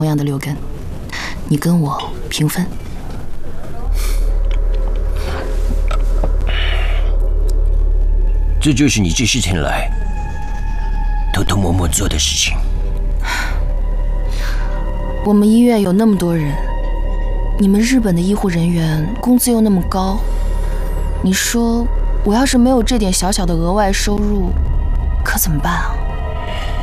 同样的6根，你跟我平分。 这就是你这些天来偷偷摸摸做的事情。 我们医院有那么多人，你们日本的医护人员工资又那么高，你说我要是没有这点小小的额外收入，可怎么办啊？